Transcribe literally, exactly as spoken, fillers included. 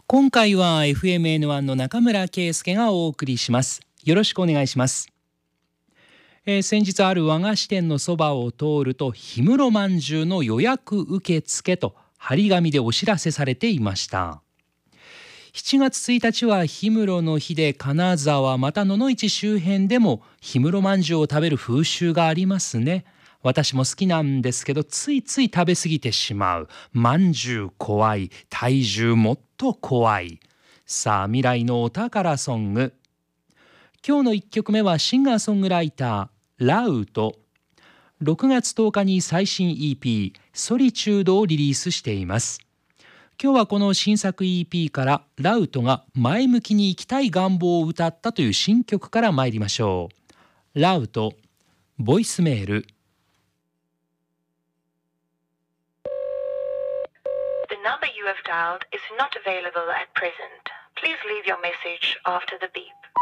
今回は エフエムエヌワン の中村圭介がお送りします。よろしくお願いします。えー、先日ある和菓子店のそばを通ると、氷室まんじゅうの予約受付と張り紙でお知らせされていました。しちがつついたちは氷室の日で、金沢また野々市周辺でも氷室まんじゅうを食べる風習がありますね。私も好きなんですけど、ついつい食べ過ぎてしまう。まんじゅう怖い、体重もっと怖い。さあ、未来のお宝ソング。今日のいっきょくめはシンガーソングライターラウとろくがつとおかに最新 イーピーソリチュードをリリースしています。今日はこの新作 イーピー からラウトが前向きに生きたい願望を歌ったという新曲から参りましょう。ラウト、ボイスメール。 The number you have dialed is not available at present. Please leave your message after the beep.